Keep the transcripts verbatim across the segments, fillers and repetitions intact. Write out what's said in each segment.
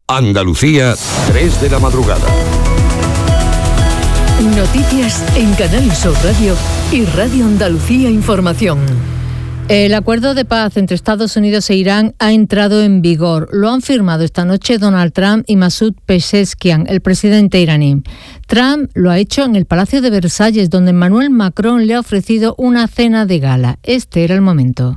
Andalucía, tres de la madrugada. Noticias en Canal Sur Radio y Radio Andalucía Información. El acuerdo de paz entre Estados Unidos e Irán ha entrado en vigor. Lo han firmado esta noche Donald Trump y Masoud Pezeshkian, el presidente iraní. Trump lo ha hecho en el Palacio de Versalles, donde Emmanuel Macron le ha ofrecido una cena de gala. Este era el momento.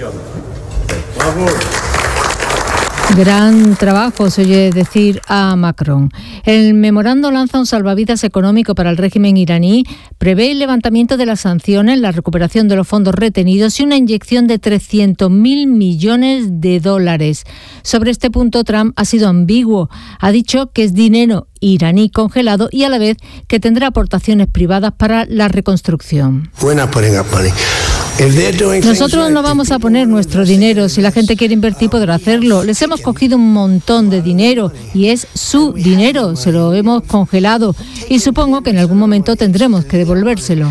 Gran trabajo, se oye decir a Macron. El memorando lanza un salvavidas económico para el régimen iraní, prevé el levantamiento de las sanciones, la recuperación de los fondos retenidos y una inyección de trescientos mil millones de dólares. Sobre este punto, Trump ha sido ambiguo. Ha dicho que es dinero iraní congelado y a la vez que tendrá aportaciones privadas para la reconstrucción. Nosotros no vamos a poner nuestro dinero. Si la gente quiere invertir, podrá hacerlo. Les hemos cogido un montón de dinero y es su dinero. Se lo hemos congelado y supongo que en algún momento tendremos que devolvérselo.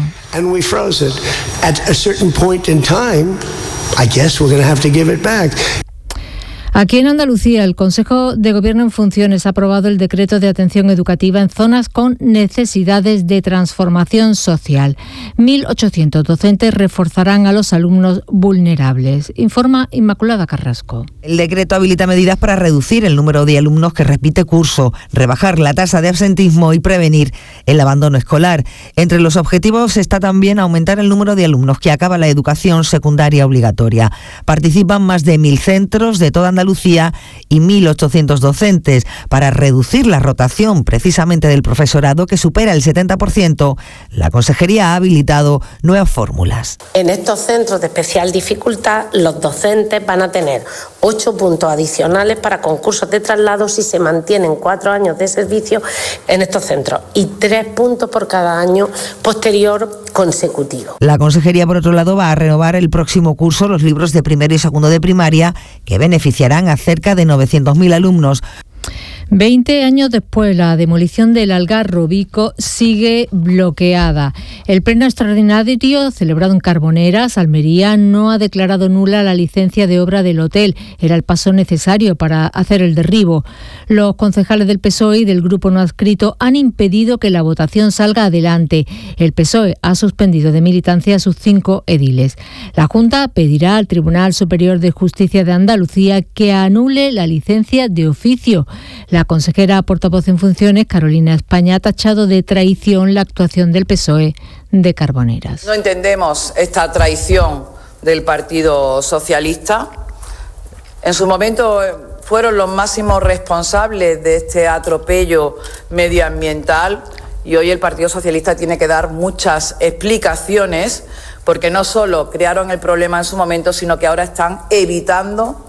Aquí en Andalucía, el Consejo de Gobierno en funciones ha aprobado el decreto de atención educativa en zonas con necesidades de transformación social. mil ochocientos docentes reforzarán a los alumnos vulnerables. Informa Inmaculada Carrasco. El decreto habilita medidas para reducir el número de alumnos que repite curso, rebajar la tasa de absentismo y prevenir el abandono escolar. Entre los objetivos está también aumentar el número de alumnos que acaba la educación secundaria obligatoria. Participan más de mil centros de toda Andalucía y mil ochocientos docentes para reducir la rotación precisamente del profesorado, que supera el setenta por ciento. La Consejería ha habilitado nuevas fórmulas. En estos centros de especial dificultad, los docentes van a tener ocho puntos adicionales para concursos de traslado si se mantienen cuatro años de servicio en estos centros y tres puntos por cada año posterior consecutivo. La Consejería, por otro lado, va a renovar el próximo curso los libros de primero y segundo de primaria, que beneficiarán a cerca de novecientos mil alumnos. Veinte años después, la demolición del Algarrobico sigue bloqueada. El pleno extraordinario celebrado en Carboneras, Almería, no ha declarado nula la licencia de obra del hotel. Era el paso necesario para hacer el derribo. Los concejales del P S O E y del grupo no adscrito han impedido que la votación salga adelante. El P S O E ha suspendido de militancia a sus cinco ediles. La Junta pedirá al Tribunal Superior de Justicia de Andalucía que anule la licencia de oficio. La consejera portavoz en funciones, Carolina España, ha tachado de traición la actuación del P S O E de Carboneras. No entendemos esta traición del Partido Socialista. En su momento fueron los máximos responsables de este atropello medioambiental y hoy el Partido Socialista tiene que dar muchas explicaciones, porque no solo crearon el problema en su momento, sino que ahora están evitando